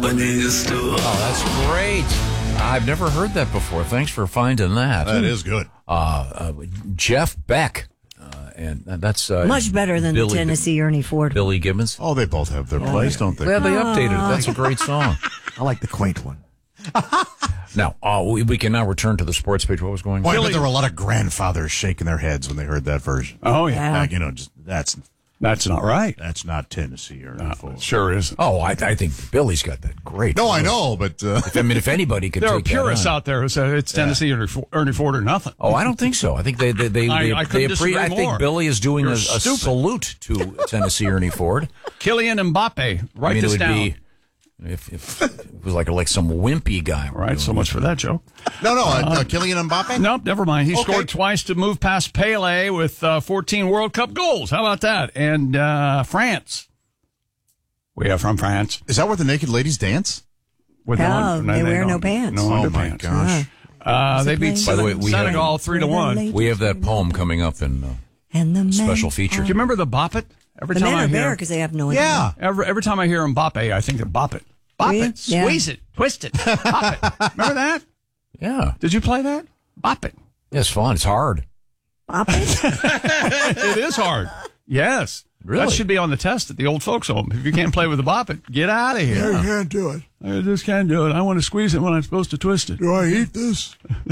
Oh, that's great. I've never heard that before. Thanks for finding that. That is good. Jeff Beck. And that's much better than the Tennessee Ernie Ford. Billy Gibbons. Oh, they both have their place, don't they? Yeah, they updated it. That's a great song. I like the quaint one. Now, we can now return to the sports page. What was going on? Well, I bet there were a lot of grandfathers shaking their heads when they heard that version. Oh, yeah. Like, just That's not right. That's not Tennessee or Ford. Sure is. Oh, I think Billy's got that great. No, I know, but if anybody could, there take are purists that on. out there who say it's Tennessee or Ernie Ford or nothing. Oh, I don't think so. I think they I couldn't disagree I more. think Billy is doing a stupid. salute to Tennessee Ernie Ford. Kylian Mbappe. Write it this would down. be if it was like some wimpy guy. Right, so much for that joke. no, Kylian Mbappe? Nope, never mind. He Okay. scored twice to move past Pele with 14 World Cup goals. How about that? And France. We are from France. Is that where the naked ladies dance? With Oh, they wear don't. no pants. No Oh, underpants. my gosh. They beat By the way, we have- Senegal 3-1. We have that poem coming up in And the men special feature. Do you remember the Bop It? Every The time men I are hear bare because they have no Yeah. every time I hear Mbappe, I think of Bop It. Bop Do you? it, Yeah. squeeze it, twist it, bop it. Remember that? Yeah, Did you play that? Bop it. it's fun. It's hard. Bop it? It is hard. Yes. Really? That should be on the test at the old folks home. If you can't play with the Bop It, get out of here. I can't do it. I just can't do it. I want to squeeze it when I'm supposed to twist it. Do I eat this?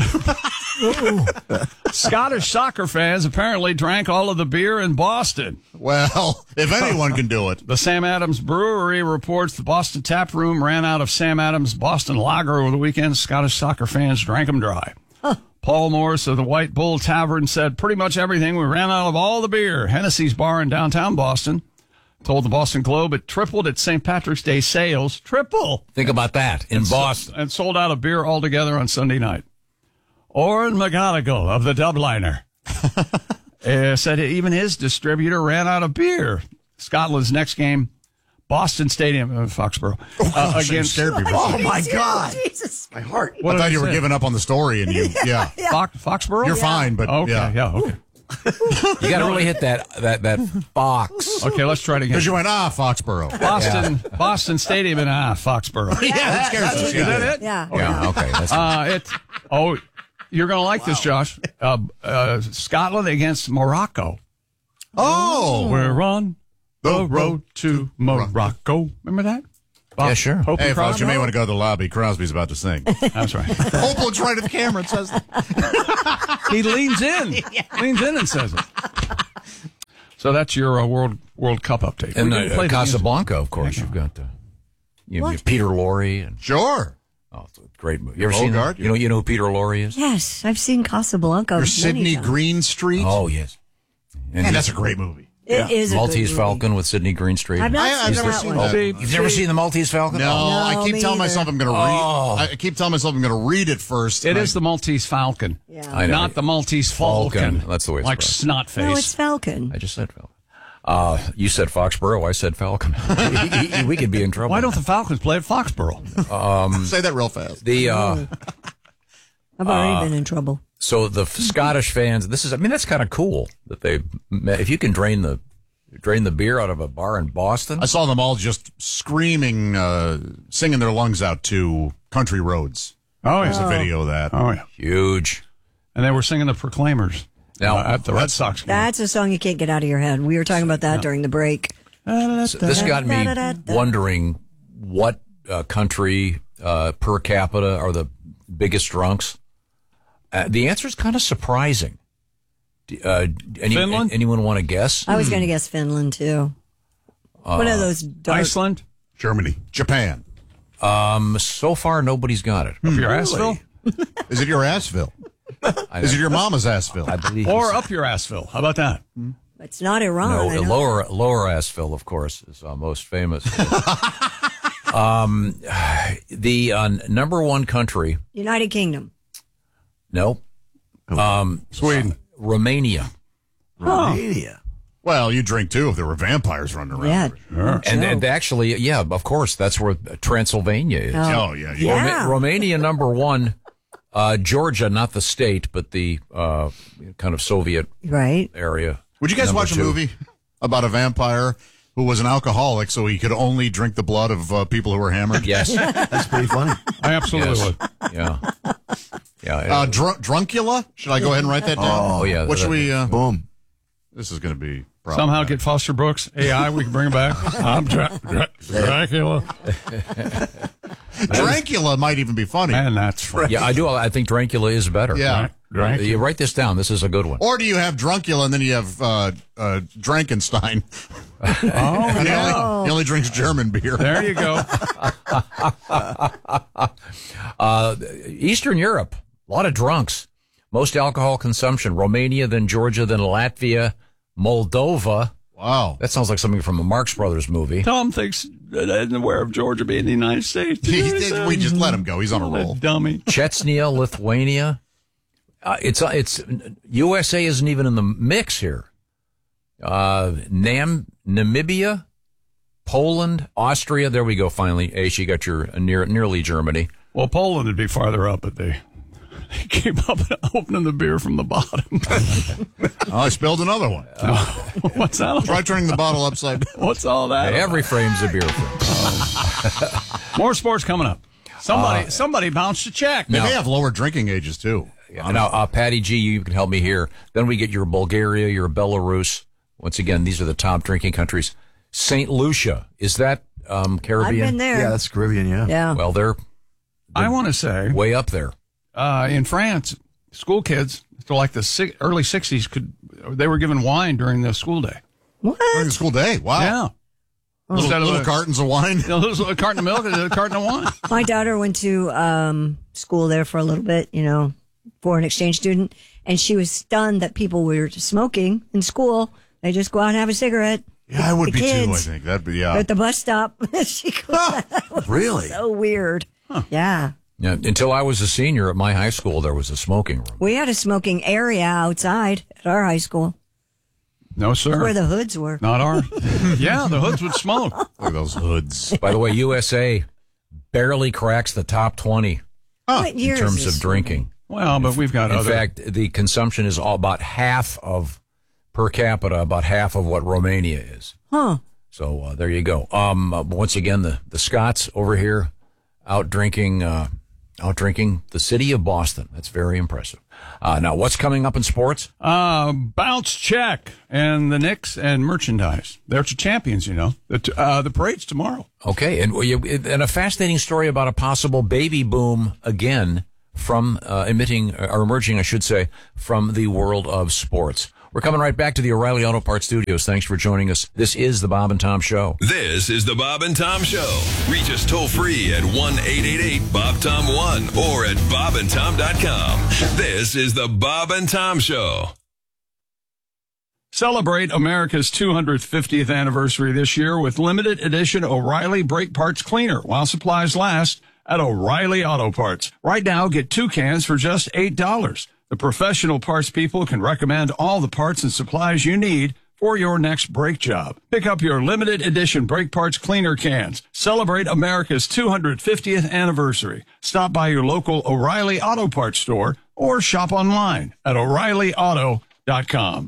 Scottish soccer fans apparently drank all of the beer in Boston. Well, if anyone can do it. The Sam Adams Brewery reports the Boston Tap Room ran out of Sam Adams Boston Lager over the weekend. Scottish soccer fans drank them dry. Paul Morris of the White Bull Tavern said pretty much everything. We ran out of all the beer. Hennessy's bar in downtown Boston told the Boston Globe it tripled its St. Patrick's Day sales. Triple. Think about that in Boston. And sold out of beer altogether on Sunday night. Oren McGonigal of the Dubliner said even his distributor ran out of beer. Scotland's next game, Boston Stadium, Foxborough. You scared me. Oh, my God. Jesus. My heart. What I did thought you were say? giving up on the story, and yeah. Foxborough? You're fine, but Okay, yeah. okay. You got to really hit that box. Okay, let's try it again. Because you went, Foxborough. Boston Stadium in Foxborough. Yeah, that scares us. Is that it? Yeah. Yeah, okay. That's You're going to like this, Josh. Scotland against Morocco. Oh. We're on the road to Morocco. Remember that? Yeah, sure. Hope Hey, and folks, you Crosby? may want to go to the lobby. Crosby's about to sing. That's right. Hope looks right at the camera and says that. He leans in and says it. So that's your World Cup update. and We can play the Casablanca, of course. You've got you have Peter Lorre and Sure. it's a great movie. You ever seen Bogart, that? You know who Peter Lorre is? Yes, I've seen Casablanca. Or many Sydney times. Greenstreet. Oh yes. Man, that's a great movie. It is a Maltese good movie. Falcon with Sidney Greenstreet. I've not I've seen never that seen one. that. You've never seen the Maltese Falcon? No, I keep me telling either. myself I'm going to read. I keep telling myself I'm going to read it first. It is the Maltese Falcon. Yeah. I know. Not the Maltese Falcon. That's the way it's like spelled. Snotface. No, it's Falcon. I just said Falcon. You said Foxborough. I said Falcon. We could be in trouble. Why don't the Falcons play at Foxborough? Say that real fast. I've already been in trouble. So the Scottish fans, that's kind of cool that if you can drain the beer out of a bar in Boston. I saw them all just screaming, singing their lungs out to Country Roads. Oh, There's a yeah. video of that. Oh, yeah. Huge. And they were singing the Proclaimers Now, at the Red Sox game. That's a song you can't get out of your head. We were talking about that during the break. So this got me wondering what country per capita are the biggest drunks. The answer is kind of surprising. Finland? Anyone want to guess? I was going to guess Finland, too. One of those dark... Iceland? Germany. Japan. So far, nobody's got it. Up your assville? Is it your Assville? Is it your mama's Assville? I believe. Or up your assville? How about that? It's not Iran. I No, know. lower Assville, of course, is most famous. The number one country. United Kingdom. No. Sweden. Romania. Romania. Well, you drink too if there were vampires running around. Yeah. Sure. And actually, yeah, of course, that's where Transylvania is. Oh, yeah. Yeah. Romania number one. Georgia, not the state, but the kind of Soviet Right. area. Would you guys Number watch a two. movie about a vampire who was an alcoholic, so he could only drink the blood of people who were hammered. Yes. That's pretty funny. I absolutely Yes. would. Yeah. Yeah. Drunkula? Should I go ahead and write that down? Oh, yeah. What should we? Boom. This is going to be Somehow get Foster Brooks AI. We can bring him back. I'm Dracula. Dracula might even be funny. Man, that's funny. Yeah, I do. I think Dracula is better. Yeah. Dracula. You write this down. This is a good one. Or do you have Drunkula and then you have Drankenstein? He only drinks German beer. There you go. Eastern Europe, a lot of drunks. Most alcohol consumption. Romania, then Georgia, then Latvia, Moldova. Wow. That sounds like something from a Marx Brothers movie. Tom thinks I isn't aware of Georgia being the United States. We just let him go. He's on a roll. Dummy. Chechnya, Lithuania. It's USA isn't even in the mix here. Namibia, Poland, Austria. There we go. Finally, Ace, you got your nearly Germany. Well, Poland would be farther up, but they came up opening the beer from the bottom. Oh, I spilled another one. What's that? Try turning the bottle upside down. What's all that? Every frame's a beer frame. More sports coming up. Somebody bounced a check. They may have lower drinking ages, too. Now, Patty G, you can help me here. Then we get your Bulgaria, your Belarus. Once again, these are the top drinking countries. St. Lucia, is that Caribbean? I've been there. Yeah, that's Caribbean, yeah. Yeah. Well, they're I want to say, way up there. in France, school kids, so like the early 60s, they were given wine during the school day. What? During the school day. Wow. Yeah. Instead of Little cartons of wine. a little carton of milk and a carton of wine. My daughter went to school there for a little bit, foreign exchange student, and she was stunned that people were smoking in school. They just go out and have a cigarette. Yeah, I would The be too, I kids. think. That'd be, yeah. At the bus stop. She goes, Really? so weird. Yeah. Yeah, until I was a senior at my high school, there was a smoking room. We had a smoking area outside at our high school No, sir. where the hoods were. Not ours. Yeah, the hoods would smoke. Look at those hoods. By the way, USA barely cracks the top 20 What in year is terms this? of drinking. Well, but we've got In other. fact, the consumption is about half of, per capita, about half of what Romania is. Huh. So there you go. Once again, the Scots over here out drinking the city of Boston. That's very impressive. Now, what's coming up in sports? Bounce check and the Knicks and merchandise. They're champions, The parade's tomorrow. Okay, and a fascinating story about a possible baby boom again from emerging, I should say, from the world of sports. We're coming right back to the O'Reilly Auto Parts Studios. Thanks for joining us. This is the Bob and Tom Show. This is the Bob and Tom Show. Reach us toll free at 1-888-BOB-TOM-1 or at bobandtom.com. This is the Bob and Tom Show. Celebrate America's 250th anniversary this year with limited edition O'Reilly Brake Parts Cleaner while supplies last at O'Reilly Auto Parts. Right now, get 2 cans for just $8. The professional parts people can recommend all the parts and supplies you need for your next brake job. Pick up your limited edition brake parts cleaner cans. Celebrate America's 250th anniversary. Stop by your local O'Reilly Auto Parts store or shop online at O'ReillyAuto.com.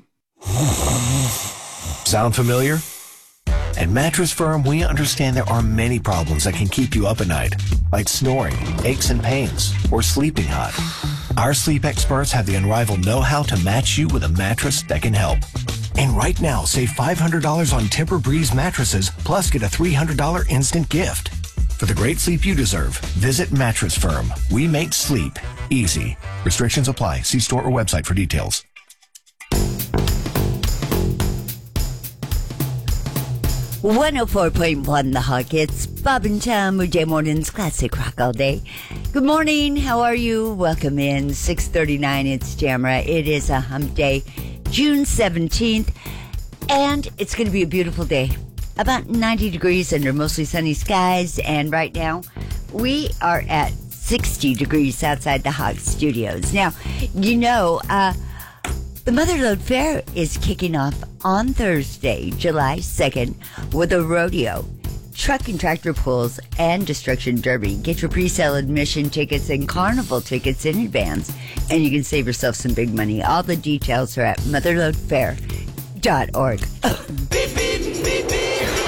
Sound familiar? At Mattress Firm, we understand there are many problems that can keep you up at night, like snoring, aches and pains, or sleeping hot. Our sleep experts have the unrivaled know-how to match you with a mattress that can help. And right now, save $500 on Tempur-Breeze mattresses, plus get a $300 instant gift. For the great sleep you deserve, visit Mattress Firm. We make sleep easy. Restrictions apply. See store or website for details. 104.1 The Hawk. It's Bob and Tom, Weekday mornings, classic rock all day. Good morning. How are you? Welcome in. 6:39. It's Jamra. It is a hump day, June 17th, and it's going to be a beautiful day. About 90 degrees under mostly sunny skies, and right now we are at 60 degrees outside the Hawk Studios. Now, the Motherlode Fair is kicking off on Thursday, July 2nd, with a rodeo, truck and tractor pulls, and destruction derby. Get your pre-sale admission tickets and carnival tickets in advance, and you can save yourself some big money. All the details are at motherlodefair.org.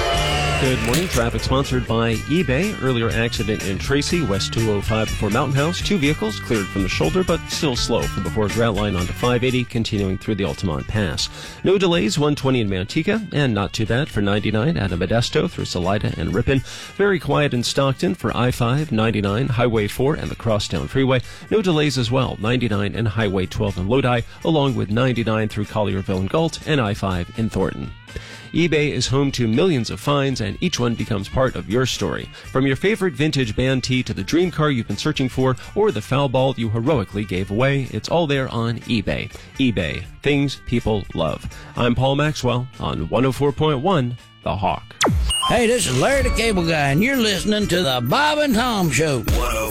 Good morning. Traffic sponsored by eBay. Earlier accident in Tracy, West 205 before Mountain House. 2 vehicles cleared from the shoulder, but still slow from before Drought Line onto 580, continuing through the Altamont Pass. No delays, 120 in Manteca, and not too bad for 99 out of Modesto through Salida and Ripon. Very quiet in Stockton for I-5, 99, Highway 4, and the Crosstown Freeway. No delays as well, 99 and Highway 12 in Lodi, along with 99 through Collierville and Galt, and I-5 in Thornton. eBay is home to millions of finds, and each one becomes part of your story. From your favorite vintage band tee to the dream car you've been searching for, or the foul ball you heroically gave away, it's all there on eBay. eBay. Things people love. I'm Paul Maxwell on 104.1 The Hawk. Hey, this is Larry the Cable Guy, and you're listening to the Bob and Tom Show.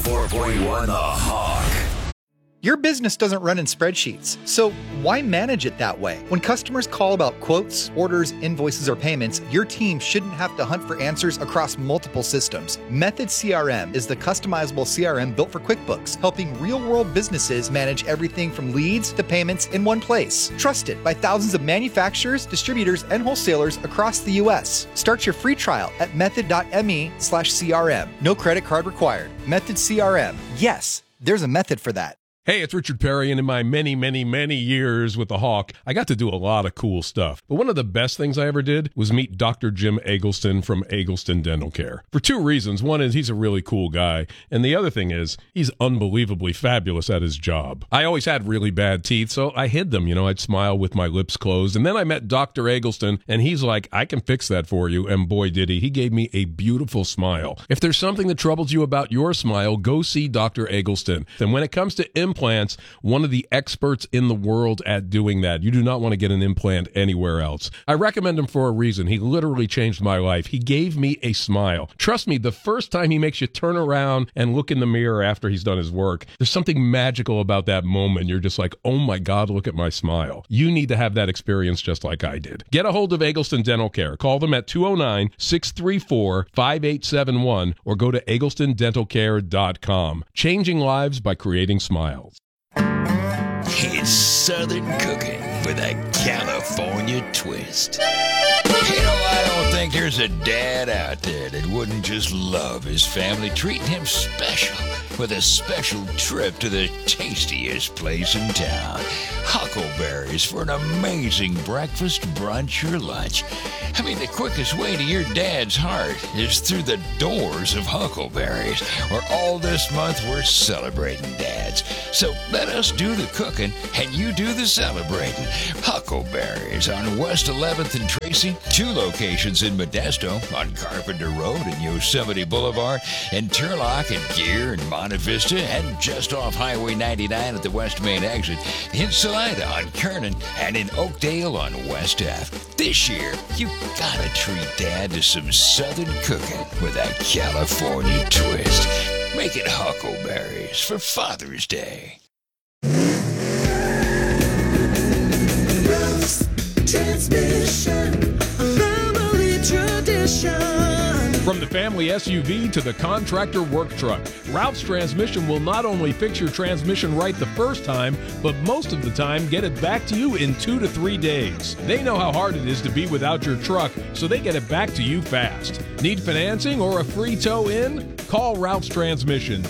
104.1 The Hawk. Your business doesn't run in spreadsheets, so why manage it that way? When customers call about quotes, orders, invoices, or payments, your team shouldn't have to hunt for answers across multiple systems. Method CRM is the customizable CRM built for QuickBooks, helping real-world businesses manage everything from leads to payments in one place. Trusted by thousands of manufacturers, distributors, and wholesalers across the U.S. Start your free trial at method.me/CRM. No credit card required. Method CRM. Yes, there's a method for that. Hey, it's Richard Perry, and in my many, many, many years with the Hawk, I got to do a lot of cool stuff. But one of the best things I ever did was meet Dr. Jim Eggleston from Eggleston Dental Care. For 2 reasons. One is he's a really cool guy, and the other thing is he's unbelievably fabulous at his job. I always had really bad teeth, so I hid them. I'd smile with my lips closed. And then I met Dr. Eggleston, and he's like, I can fix that for you. And boy, did he. He gave me a beautiful smile. If there's something that troubles you about your smile, go see Dr. Eggleston. And when it comes to implants, one of the experts in the world at doing that. You do not want to get an implant anywhere else. I recommend him for a reason. He literally changed my life. He gave me a smile. Trust me, the first time he makes you turn around and look in the mirror after he's done his work, there's something magical about that moment. You're just like, oh my God, look at my smile. You need to have that experience just like I did. Get a hold of Eggleston Dental Care. Call them at 209-634-5871 or go to egglestondentalcare.com. Changing lives by creating smiles. It's Southern cooking with a California twist. I don't think there's a dad out there that wouldn't just love his family treating him special with a special trip to the tastiest place in town. Huckleberries for an amazing breakfast, brunch, or lunch. The quickest way to your dad's heart is through the doors of Huckleberries, where all this month we're celebrating dads. So let us do the cooking and you do the celebrating. Huckleberries on West 11th and Tracy, 2 locations in Modesto on Carpenter Road and Yosemite Boulevard, and Turlock and Gear and Monte Vista, and just off Highway 99 at the West Main exit, in Salida on Kernan, and in Oakdale on West Ave. This year, you gotta treat Dad to some Southern cooking with a California twist. Make it Huckleberries for Father's Day. Transmission, family tradition. From the family SUV to the contractor work truck, Ralph's Transmission will not only fix your transmission right the first time, but most of the time get it back to you in 2 to 3 days. They know how hard it is to be without your truck, so they get it back to you fast. Need financing or a free tow in? Call Ralph's Transmission,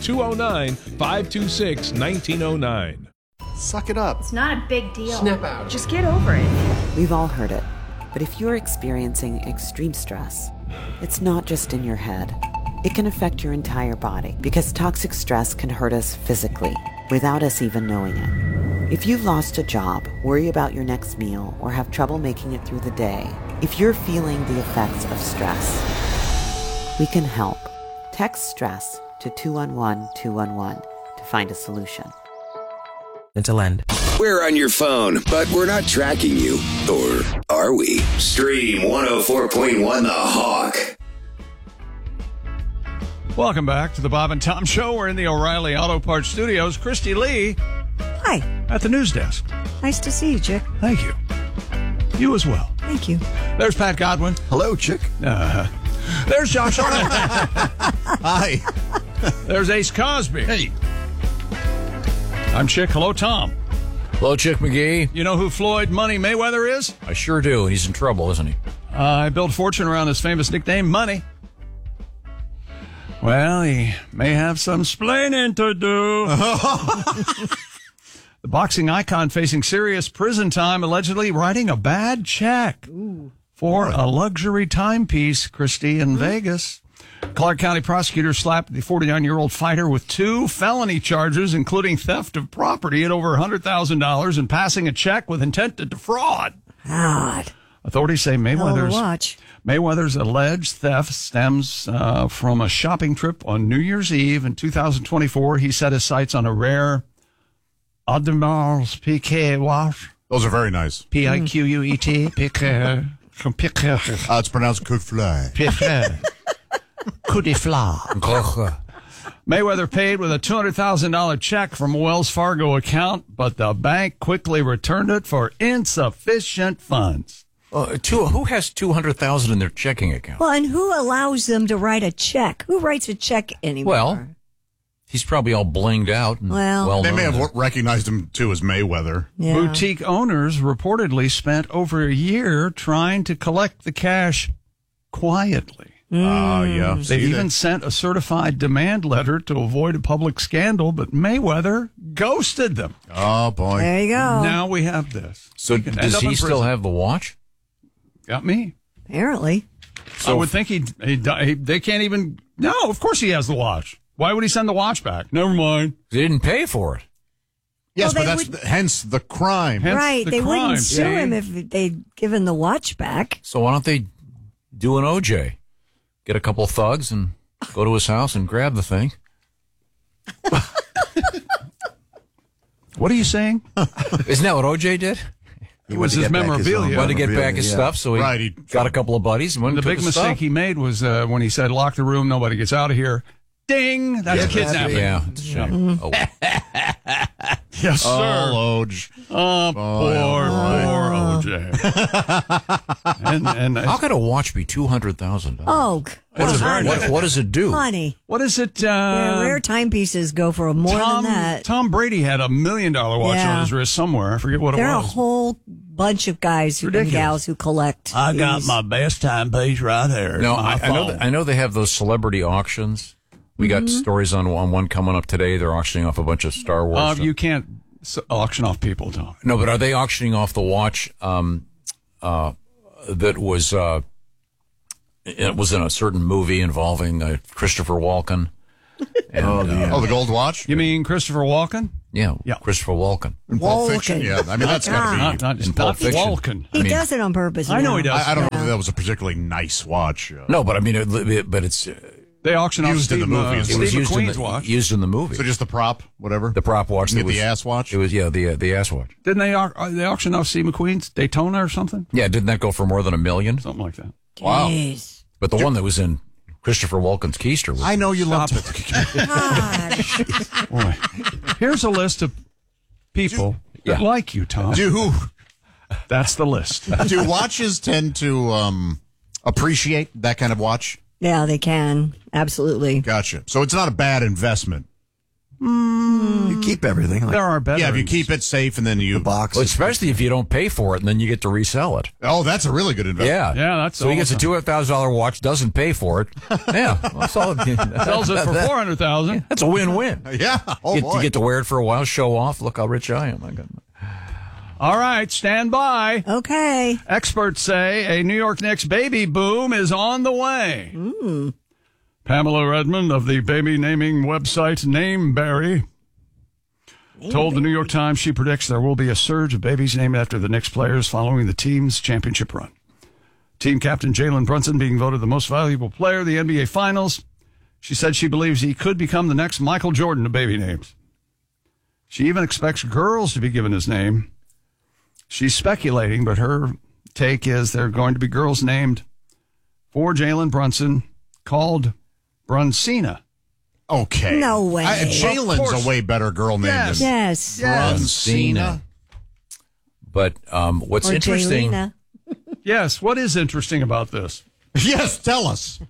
209-526-1909. Suck it up. It's not a big deal. Snap out. Just get over it. We've all heard it. But if you're experiencing extreme stress, it's not just in your head. It can affect your entire body because toxic stress can hurt us physically without us even knowing it. If you've lost a job, worry about your next meal, or have trouble making it through the day, if you're feeling the effects of stress, we can help. Text STRESS to 211-211 to find a solution. Until end. We're on your phone, but we're not tracking you. Or are we? Stream 104.1 The Hawk. Welcome back to the Bob and Tom Show. We're in the O'Reilly Auto Parts Studios. Christy Lee. Hi. At the news desk. Nice to see you, Chick. Thank you. You as well. Thank you. There's Pat Godwin. Hello, Chick. There's Josh Arnold. Hi. There's Ace Cosby. Hey. I'm Chick. Hello, Tom. Hello, Chick McGee. You know who Floyd Money Mayweather is? I sure do. He's in trouble, isn't he? He built a fortune around his famous nickname, Money. Well, he may have some splaining to do. The boxing icon facing serious prison time, allegedly writing a bad check for a luxury timepiece, Christie, in Vegas. Clark County prosecutors slapped the 49-year-old fighter with 2 felony charges, including theft of property at over $100,000 and passing a check with intent to defraud. God. Authorities say Mayweather's alleged theft stems from a shopping trip on New Year's Eve in 2024. He set his sights on a rare Audemars Piguet watch. Those are very nice. Piquet. Piquet. It's pronounced coup de fly. Coup de fly. Mayweather paid with a $200,000 check from a Wells Fargo account, but the bank quickly returned it for insufficient funds. Who has $200,000 in their checking account? Well, and who allows them to write a check? Who writes a check anymore? Well, he's probably all blinged out. And they may have recognized him, too, as Mayweather. Yeah. Boutique owners reportedly spent over a year trying to collect the cash quietly. Yeah. They even sent a certified demand letter to avoid a public scandal, but Mayweather ghosted them. Oh, boy. There you go. Now we have this. So does he still have the watch? Got me. Apparently. So I would think they can't even... No, of course he has the watch. Why would he send the watch back? Never mind. They didn't pay for it. Yes, but hence the crime. Right. They wouldn't sue him if they'd given the watch back. So why don't they do an OJ? Get a couple thugs and go to his house and grab the thing. What are you saying? Isn't that what OJ did? It was his memorabilia. Wanted to get back his stuff, so he got a couple of buddies and went The and took big the mistake stuff. he made was when he said, lock the room, nobody gets out of here. Ding! That's kidnapping. Yeah, it's a shame. Oh. Yes, sir. Oh, Oj. Oh, poor OJ. and How could a watch be $200,000? Oh, what does it do? Honey. What is it? Rare timepieces go for more than that. Tom Brady had $1 million watch on his wrist somewhere. I forget what There it are was. a whole bunch of guys and gals who collect. I got these. my best timepiece right there. No, I know they have those celebrity auctions. We got stories on one coming up today. They're auctioning off a bunch of Star Wars stuff. You can't auction off people, Tom. No, but are they auctioning off the watch that was it was in a certain movie involving Christopher Walken? And, the gold watch? You mean Christopher Walken? Yeah, Christopher Walken. In Pulp Fiction? Yeah, I mean, that's got to be... in Pulp Fiction. Walken. He does it on purpose. I know he does. I don't know if that was a particularly nice watch. No, but I mean, it's... They auction off used in the movie. Steve It was McQueen's watch. used in the movie. So just the prop, whatever? The prop watch. You get the ass watch? It was, the ass watch. Didn't they auction off Steve McQueen's Daytona or something? Yeah, didn't that go for more than $1 million? Something like that. Wow. Jeez. But the one that was in Christopher Walken's keister was... I know you love it. Boy. Here's a list of people that like you, Tom. That's the list. Do watches tend to appreciate that kind of watch? Yeah, they can. Absolutely. Gotcha. So it's not a bad investment. You keep everything. There are better. Yeah, if you keep it safe and then you... box. Well, especially if you don't pay for it and then you get to resell it. Oh, that's a really good investment. Yeah. that's so he gets a $200,000 watch, doesn't pay for it. Yeah. That's all, sells it for $400,000. That's a win-win. Yeah. Oh, You get to wear it for a while, show off. Look how rich I am. I got... All right, stand by. Okay. Experts say a New York Knicks baby boom is on the way. Pamela Redmond of the baby naming website Nameberry told the New York Times she predicts there will be a surge of babies named after the Knicks players following the team's championship run. Team captain Jalen Brunson being voted the most valuable player of the NBA Finals. She said she believes he could become the next Michael Jordan of baby names. She even expects girls to be given his name. She's speculating, but her take is there are going to be girls named for Jalen Brunson called Brunsina. Okay. No way. Jalen's a way better girl name than Yes. Brunsina. But what's Or interesting... Jaylina. Yes, what is interesting about this? Yes, tell us.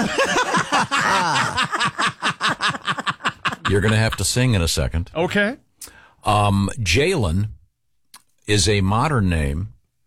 You're going to have to sing in a second. Okay. Jalen is a modern name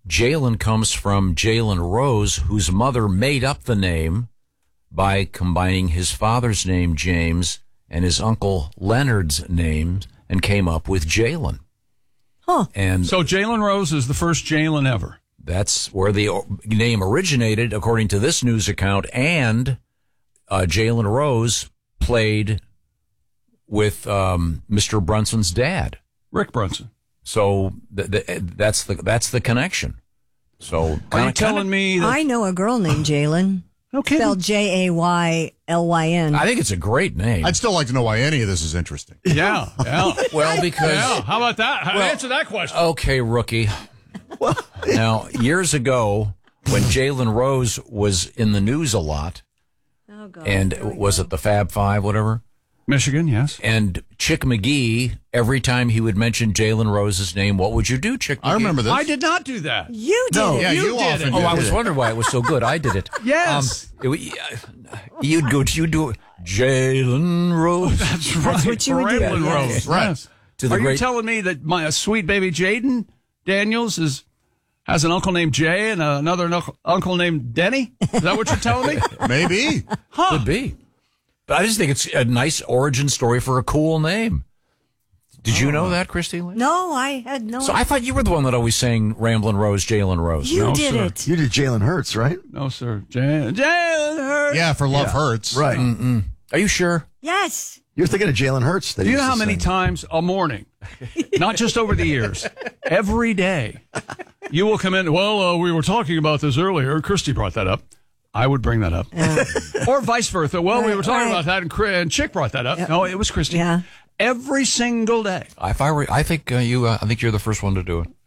Jalen comes from Jalen Rose, whose mother made up the name by combining his father's name, James, and his uncle Leonard's name, and came up with Jalen. Huh. And so Jalen Rose is the first Jalen ever. That's where the name originated, according to this news account. And Jalen Rose played with Mr. Brunson's dad, Rick Brunson. So that's the connection. So are you telling me that I know a girl named Jalen? Okay, spelled Jaylyn. I think it's a great name. I'd still like to know why any of this is interesting. Yeah. Well, because how about that? Answer that question. Okay, rookie. Now, years ago, when Jalen Rose was in the news a lot, and was it the Fab Five, whatever? Michigan, yes. And Chick McGee, every time he would mention Jalen Rose's name, what would you do, Chick McGee? I remember this. I did not do that. You did No, it. yeah, you did often it. did. Oh, I was wondering why it was so good. I did it. Yes. You'd do Jalen Rose. That's right. what you would do. Jalen Yes. Rose. Right. Yes. To the Are you great- telling me that my sweet baby Jaden Daniels has an uncle named Jay and another uncle named Denny? Is that what you're telling me? Maybe. Could be. But I just think it's a nice origin story for a cool name. Did you know that, Christy? No, I had no. So I thought you were the one that always sang Ramblin' Rose, Jalen Rose. You No, did sir. it. You did Jalen Hurts, right? No, sir. Jalen Hurts. Yeah, for Love Hurts. Right. Are you sure? Yes. You're thinking of Jalen Hurts. Do you know how many times a morning, not just over the years, every day, you will come in, well, we were talking about this earlier. Christy brought that up. I would bring that up. Or vice versa. Well, we were talking about that, and Chick brought that up. No, it was Christy. Yeah. Every single day. I think I think you're the first one to do it.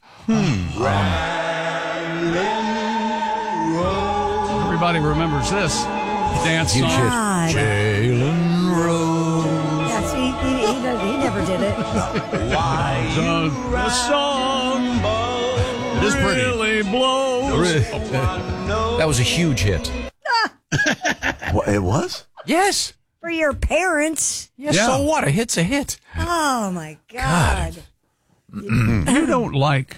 Everybody remembers this dance Huge song. hit. God. Jalen Rose. Yes, he never did it. The song It is pretty. really blows. That was a huge hit. What, it was? Yes. For your parents. Yes. Yeah. So what? A hit's a hit. Oh my God. You don't like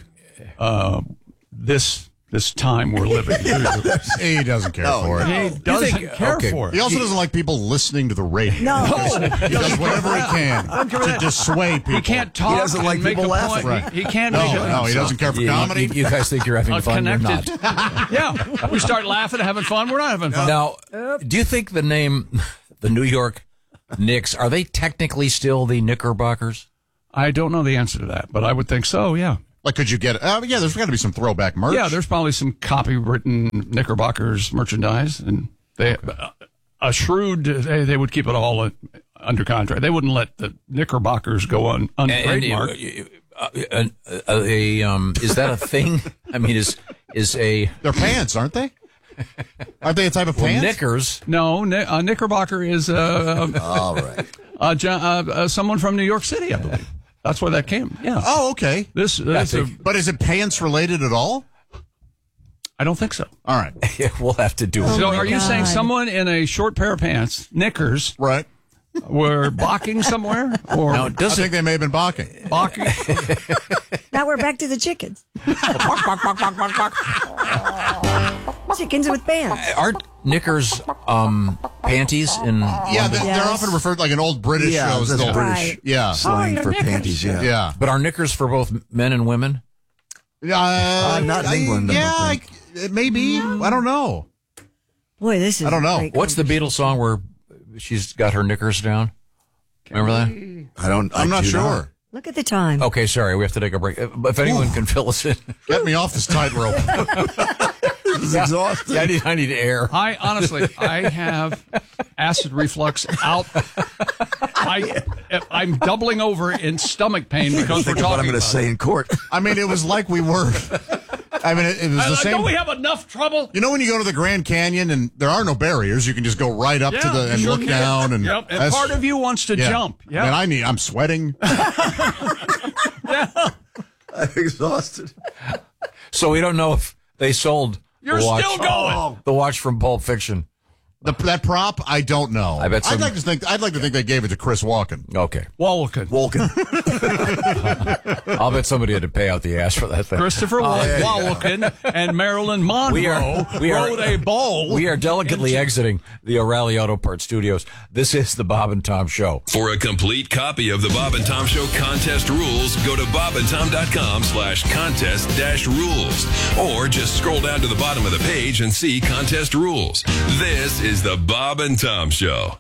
this time we're living, do you? He doesn't care for it. He doesn't care for it. He also doesn't like people listening to the radio. No. He does whatever he can to dissuade people. He can't talk. He doesn't and like make people a laughing. point. Right. He can't No, make a no, he doesn't care for comedy. You guys think you're having fun? You're not. Connected. Yeah, we start laughing, having fun. We're not having fun. Now, do you think the name, the New York Knicks, are they technically still the Knickerbockers? I don't know the answer to that, but I would think so. Yeah. Like, could you get it? Yeah, there's got to be some throwback merch. Yeah, there's probably some copywritten Knickerbockers merchandise, and they a shrewd they would keep it all under contract. They wouldn't let the Knickerbockers go untrademarked. Is that a thing? I mean, is a They're pants, aren't they? Aren't they a type of well, pants? knickers? No, a Knickerbocker is All right. someone from New York City, I believe. That's where that came. Yeah. Oh, okay. This But is it pants related at all? I don't think so. All right. We'll have to do it. So, my are you saying God. someone in a short pair of pants, knickers, Right. were balking somewhere, or Now, I does think they may have been balking. balking? Now we're back to the chickens. Chickens with pants. aren't knickers panties in? Yeah, they're Yes. often referred like an old British Yeah, show. that's Still. British Right. Yeah. slang your for knickers. panties, yeah. Yeah. But are knickers for both men and women? Not in England, I don't Yeah, think. it may be. I don't know. Boy, this is. I don't know. great What's the Beatles song where she's got her knickers down? Remember that? I'm not do sure. Look at the time. Okay, sorry, we have to take a break. If anyone can fill us in, Get me off this tightrope. This is exhausting. yeah, I need air. I honestly, I have acid reflux out. I'm doubling over in stomach pain because we're Think of what I'm talking going to about say in court. I mean, it was like we were. I mean, it was the same. Don't we have enough trouble? You know when you go to the Grand Canyon and there are no barriers, you can just go right up to the and sure look can. down and Yep, and that's- part of you wants to yeah. jump. Yeah, Man, I'm sweating. I'm exhausted. So we don't know if they sold You're the watch, still going. the watch from Pulp Fiction. That prop, I don't know. I bet I'd like to think they gave it to Chris Walken. Okay. Walken. I'll bet somebody had to pay out the ass for that thing. Christopher Walken and Marilyn Monroe rode a bull. We are delicately exiting the O'Reilly Auto Parts studios. This is the Bob and Tom Show. For a complete copy of the Bob and Tom Show contest rules, go to bobandtom.com/contest-rules. Or just scroll down to the bottom of the page and see contest rules. This is the Bob and Tom Show.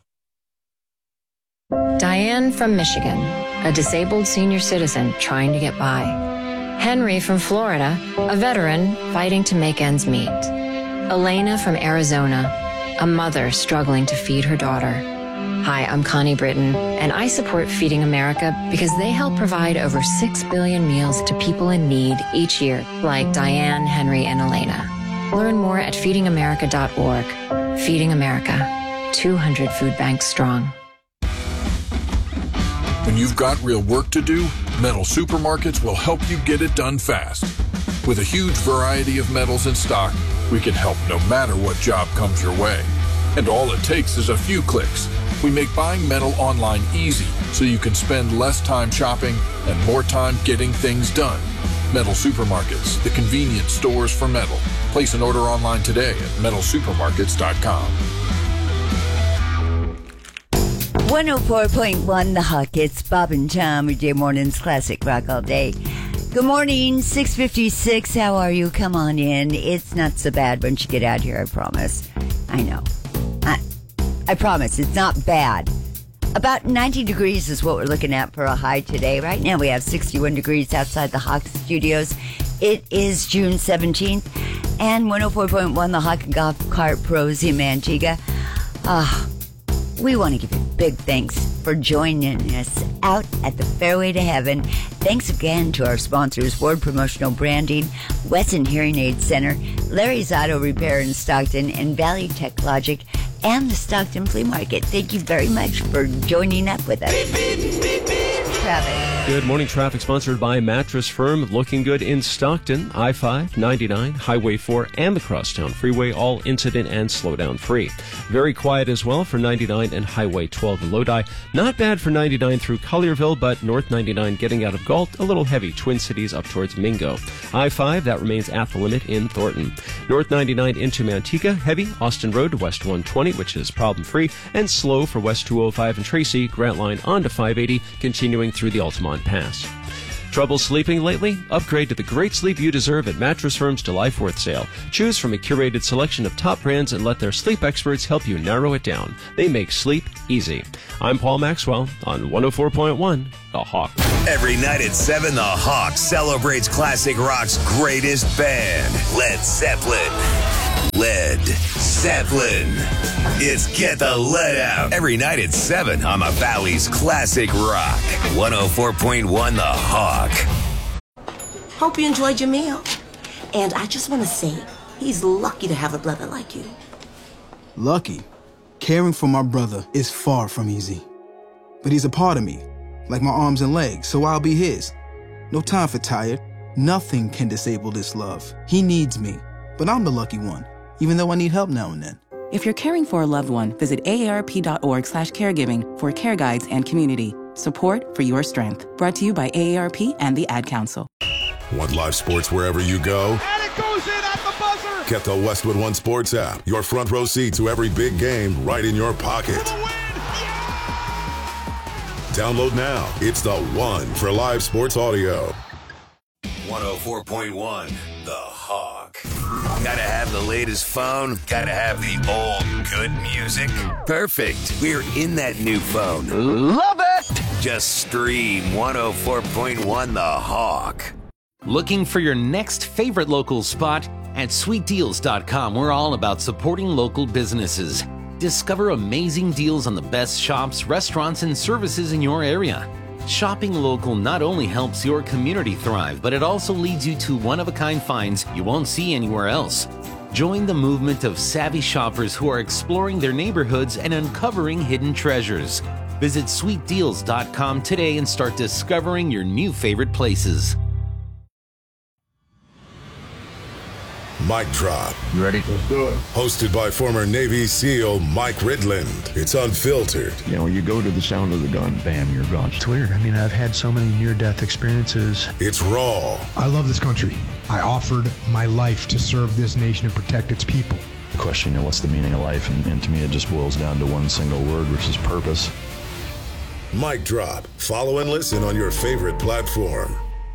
Diane from Michigan, a disabled senior citizen trying to get by. Henry from Florida, a veteran fighting to make ends meet. Elena from Arizona, a mother struggling to feed her daughter. Hi, I'm Connie Britton, and I support Feeding America because they help provide over 6 billion meals to people in need each year, like Diane, Henry, and Elena. Learn more at feedingamerica.org. Feeding America, 200 food banks strong. When you've got real work to do, Metal Supermarkets will help you get it done fast. With a huge variety of metals in stock, we can help no matter what job comes your way. And all it takes is a few clicks. We make buying metal online easy so you can spend less time shopping and more time getting things done. Metal Supermarkets, the convenient stores for metal. Place an order online today at metalsupermarkets.com. 104.1 The Hawk. It's Bob and Tom, weekday mornings, classic rock all day. Good morning, 6:56. How are you? Come on in. It's not so bad once you get out here, I promise. I know. I promise, it's not bad. About 90 degrees is what we're looking at for a high today. Right now we have 61 degrees outside the Hawk Studios. It is June 17th. And 104.1 The Hawk and Golf Cart Pros in Manteca. We want to give you big thanks for joining us out at the Fairway to Heaven. Thanks again to our sponsors, Ward Promotional Branding, Wesson Hearing Aid Center, Larry's Auto Repair in Stockton, and Valley Tech Logic, and the Stockton Flea Market. Thank you very much for joining up with us. Travis. Good morning. Traffic sponsored by Mattress Firm. Looking good in Stockton, I-5, 99, Highway 4, and the Crosstown Freeway, all incident and slowdown free. Very quiet as well for 99 and Highway 12 in Lodi. Not bad for 99 through Collierville, but North 99 getting out of Galt, a little heavy. Twin Cities up towards Mingo. I-5, that remains at the limit in Thornton. North 99 into Manteca, heavy. Austin Road to West 120, which is problem-free, and slow for West 205 and Tracy. Grant Line on to 580, continuing through the Altamont Pass. Trouble sleeping lately? Upgrade to the great sleep you deserve at Mattress Firm's July 4th sale. Choose from a curated selection of top brands and let their sleep experts help you narrow it down. They make sleep easy. I'm Paul Maxwell on 104.1 The Hawk. Every night at 7, The Hawk celebrates classic rock's greatest band, Led Zeppelin. Led Zeppelin. It's Get the Lead Out. Every night at 7 on the Valley's Classic Rock. 104.1 The Hawk. Hope you enjoyed your meal. And I just want to say, he's lucky to have a brother like you. Lucky? Caring for my brother is far from easy. But he's a part of me, like my arms and legs, so I'll be his. No time for tired. Nothing can disable this love. He needs me, but I'm the lucky one, even though I need help now and then. If you're caring for a loved one, visit aarp.org/caregiving for care guides and community. Support for your strength. Brought to you by AARP and the Ad Council. Want live sports wherever you go? And it goes in at the buzzer! Get the Westwood One Sports app. Your front row seat to every big game right in your pocket. Download now. It's the one for live sports audio. 104.1 The Hawk. Gotta have the latest phone. Gotta have the old good music. Perfect. We're in that new phone. Love it! Just stream 104.1 The Hawk. Looking for your next favorite local spot? At sweetdeals.com, we're all about supporting local businesses. Discover amazing deals on the best shops, restaurants, and services in your area. Shopping local not only helps your community thrive, but it also leads you to one-of-a-kind finds you won't see anywhere else. Join the movement of savvy shoppers who are exploring their neighborhoods and uncovering hidden treasures. Visit sweetdeals.com today and start discovering your new favorite places. Mic Drop. You ready? Let's do it. Hosted by former Navy SEAL Mike Ridland. It's unfiltered. You know, you go to the sound of the gun, bam, you're gone. It's weird. I mean, I've had so many near-death experiences. It's raw. I love this country. I offered my life to serve this nation and protect its people. The question, what's the meaning of life? And to me, it just boils down to one single word, which is purpose. Mic Drop. Follow and listen on your favorite platform.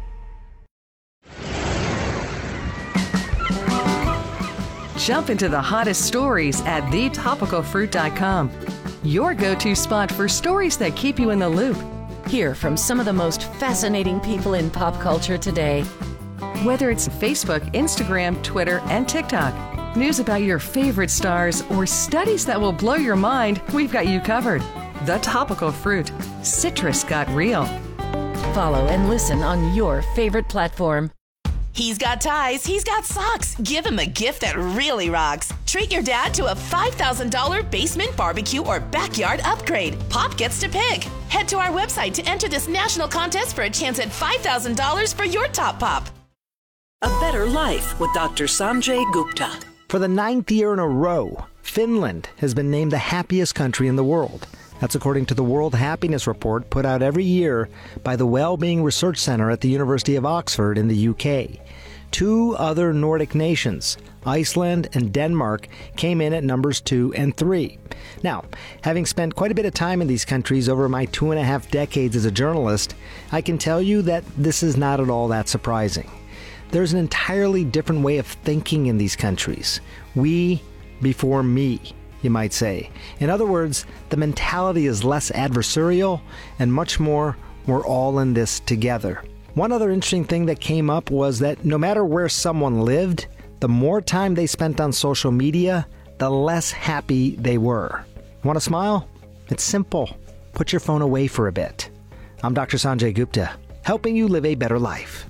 Jump into the hottest stories at thetopicalfruit.com. Your go-to spot for stories that keep you in the loop. Hear from some of the most fascinating people in pop culture today. Whether it's Facebook, Instagram, Twitter, and TikTok, news about your favorite stars, or studies that will blow your mind, we've got you covered. The Topical Fruit. Citrus got real. Follow and listen on your favorite platform. He's got ties, he's got socks. Give him a gift that really rocks. Treat your dad to a $5,000 basement barbecue or backyard upgrade. Pop gets to pick. Head to our website to enter this national contest for a chance at $5,000 for your top pop. A Better Life with Dr. Sanjay Gupta. For the 9th year in a row, Finland has been named the happiest country in the world. That's according to the World Happiness Report put out every year by the Wellbeing Research Centre at the University of Oxford in the UK. 2 other Nordic nations, Iceland and Denmark, came in at numbers 2 and 3. Now, having spent quite a bit of time in these countries over my 2.5 decades as a journalist, I can tell you that this is not at all that surprising. There's an entirely different way of thinking in these countries. We before me, you might say. In other words, the mentality is less adversarial and much more, we're all in this together. One other interesting thing that came up was that no matter where someone lived, the more time they spent on social media, the less happy they were. Want to smile? It's simple. Put your phone away for a bit. I'm Dr. Sanjay Gupta, helping you live a better life.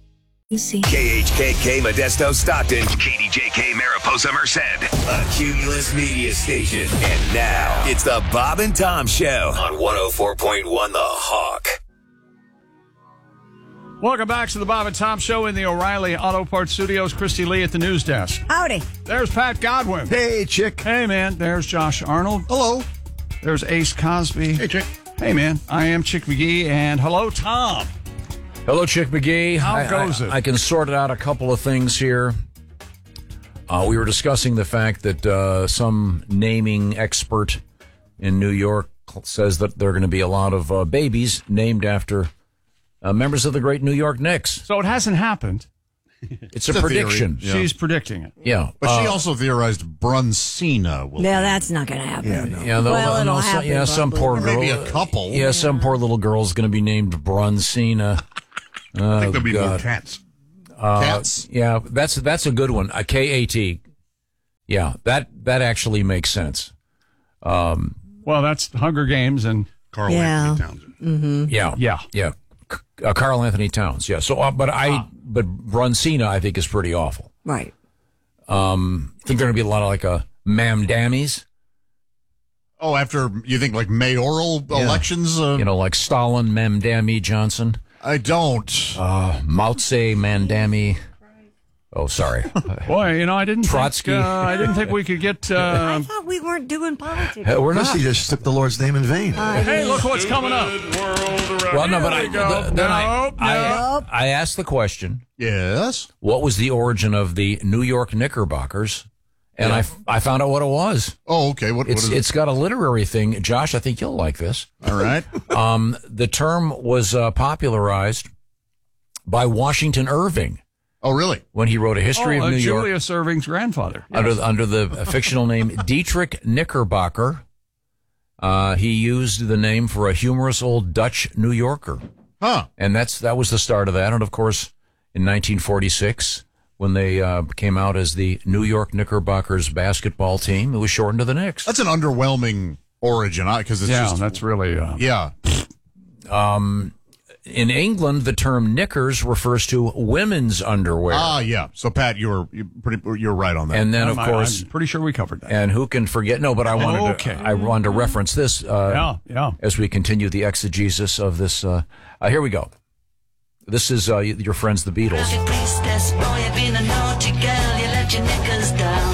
KHKK Modesto Stockton, KDJK Mariposa Merced, a Cumulus Media Station. And now, it's the Bob and Tom Show on 104.1 The Hawk. Welcome back to the Bob and Tom Show in the O'Reilly Auto Parts Studios. Christy Lee at the news desk. Howdy. There's Pat Godwin. Hey, Chick. Hey, man. There's Josh Arnold. Hello. There's Ace Cosby. Hey, Chick. Hey, man. I am Chick McGee, and hello, Tom. Hello, Chick McGee. How goes it? I can sort out a couple of things here. We were discussing the fact that some naming expert in New York says that there are going to be a lot of babies named after members of the great New York Knicks. So it hasn't happened. It's a prediction. Yeah. She's predicting it. Yeah. But she also theorized Brunsina will. Yeah, that's not going to happen. It'll happen. Some poor girl. Maybe a couple. Yeah, some poor little girl's going to be named Brunsina. I think there'll be more cats. Cats? Yeah, that's a good one. K-A-T. Yeah, that actually makes sense. Well, that's Hunger Games and Carl Anthony Townsend. Mm-hmm. Yeah. Carl Anthony Towns. Yeah. So, but Brunsina, I think, is pretty awful. Right. I think there are going to be a lot of like Mam Dammies. Oh, after you think like mayoral elections, like Stalin, Mamdani Johnson. I don't. Mao Tse, Mandami. Oh, sorry. Boy, I didn't Trotsky. I didn't think we could get. I thought we weren't doing politics. We're not. Christy just took the Lord's name in vain. Hey, look what's coming up. Well, no, but I asked the question. Yes. What was the origin of the New York Knickerbockers? And I found out what it was. Oh, okay. What is it? It's got a literary thing. Josh, I think you'll like this. All right. The term was popularized by Washington Irving. Oh, really? When he wrote A History of New York. Julius Irving's grandfather. Yes. Under the fictional name Dietrich Knickerbocker. He used the name for a humorous old Dutch New Yorker. Huh. And that was the start of that. And, of course, in 1946... when they came out as the New York Knickerbockers basketball team, it was shortened to the Knicks. That's an underwhelming origin, because it's just... that's really... Yeah. In England, the term knickers refers to women's underwear. Ah, yeah. So, Pat, you're right on that. And then, of course... I'm pretty sure we covered that. And who can forget... No, but I wanted to reference this as we continue the exegesis of this. Here we go. This is your friends, the Beatles. let your knickers down.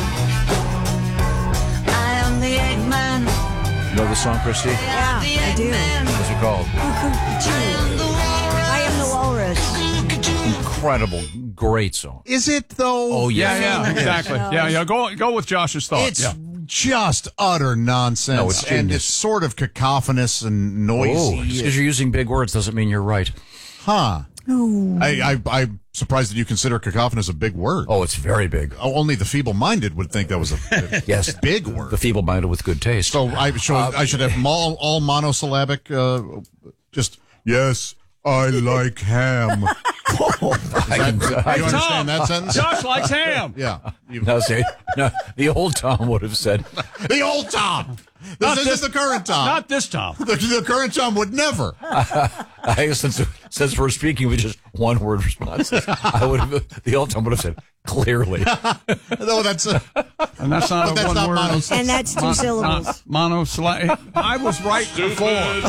I am the Eggman. You know the song, Christy? Yeah, I do. What's it called? I am the walrus. Incredible, great song. Is it though? Oh yeah, Yeah, exactly. Yeah. Go with Josh's thought. It's yeah. just utter nonsense. No, it's and genius. it's sort of cacophonous and noisy. Oh, just because you're using big words doesn't mean you're right. Huh. Oh. I'm surprised that you consider cacophonous a big word. Oh, it's very big. Only the feeble-minded would think that was a yes, big word. The feeble-minded with good taste. So I should have all monosyllabic. Just yes, I like ham. Do you understand that sentence? Josh likes ham. Yeah. No, the old Tom would have said. The old Tom. This is the current Tom. Not this Tom. The current Tom would never. I guess since we're speaking with just one word responses, the old Tom would have said clearly. No, that's and that's not that's one not word. And that's two syllables. Monosyllabic. I was right before.